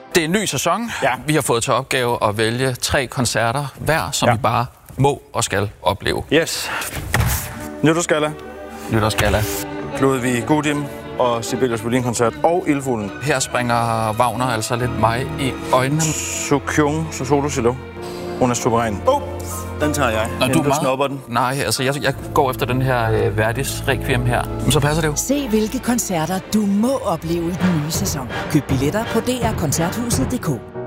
Det er en ny sæson. Ja. Vi har fået til opgave at vælge 3 koncerter hver, som vi bare må og skal opleve. Yes. Nytårsgalla, Nytårsgalla. Ludwig Gudim og Sibelius Violin-koncert og Ildfuglen. Her springer Wagner altså lidt mig i øjnene. Sokyung, Solo Cello. Hun er suveræn. Den tager jeg. Når du snupper den. Nej, altså jeg går efter den her Verdis Requiem her. Men så passer det jo. Se hvilke koncerter du må opleve i den nye sæson. Køb billetter på drkoncerthuset.dk.